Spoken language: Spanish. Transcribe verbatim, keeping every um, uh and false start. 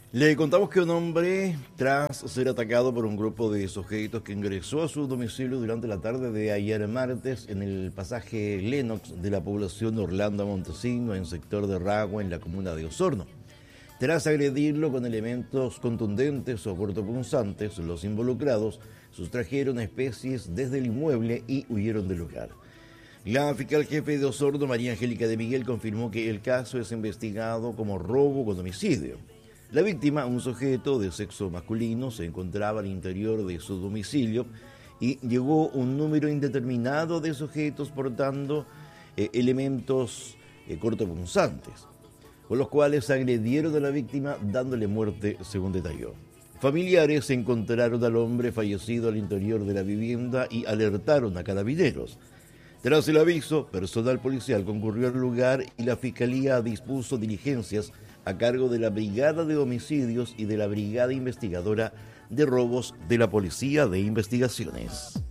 Le contamos que un hombre, tras ser atacado por un grupo de sujetos que ingresó a su domicilio durante la tarde de ayer martes en el pasaje Lenox de la población Orlando Montesino, en sector de Ragua, en la comuna de Osorno. Tras agredirlo con elementos contundentes o cortopunzantes, los involucrados sustrajeron especies desde el inmueble y huyeron del lugar. La fiscal jefe de Osorno, María Angélica de Miguel, confirmó que el caso es investigado como robo con homicidio. La víctima, un sujeto de sexo masculino, se encontraba al interior de su domicilio y llegó un número indeterminado de sujetos portando eh, elementos eh, cortopunzantes, con los cuales agredieron a la víctima dándole muerte, según detalló. Familiares encontraron al hombre fallecido al interior de la vivienda y alertaron a carabineros. Tras el aviso, personal policial concurrió al lugar y la Fiscalía dispuso diligencias a cargo de la Brigada de Homicidios y de la Brigada Investigadora de Robos de la Policía de Investigaciones.